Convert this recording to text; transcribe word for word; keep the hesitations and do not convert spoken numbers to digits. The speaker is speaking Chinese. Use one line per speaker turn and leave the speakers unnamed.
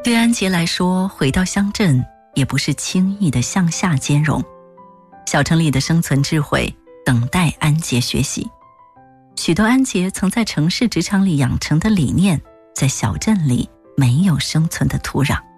对安杰来说，回到乡镇也不是轻易的向下兼容。小城里的生存智慧等待安杰学习。许多安杰曾在城市职场里养成的理念，在小镇里没有生存的土壤。